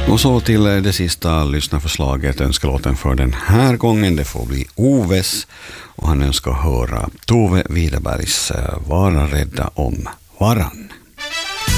Och så till det sista lyssnarförslaget, önskelåten för den här gången. Det får bli Oves och han önskar höra Tove Widerbergs Vara rädda om varann.